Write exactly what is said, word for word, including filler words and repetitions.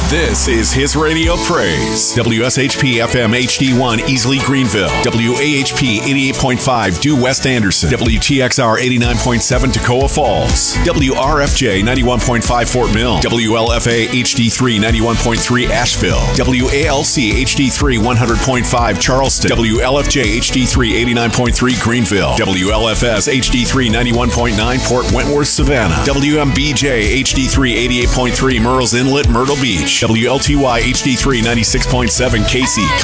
This is His Radio Praise. W S H P F M H D one, Easley, Greenville. W A H P eighty-eight point five, Due West Anderson. W T X R eighty-nine point seven, Toccoa Falls. W R F J ninety-one point five, Fort Mill. W L F A H D three, ninety-one point three, Asheville. W A L C H D three, one hundred point five, Charleston. W L F J H D three, eighty-nine point three, Greenville. W L F S H D three, ninety-one point nine, Port Wentworth, Savannah. W M B J H D three, eighty-eight point three, Murrells Inlet, Myrtle Beach. W L T Y H D three, ninety-six point seven, Casey.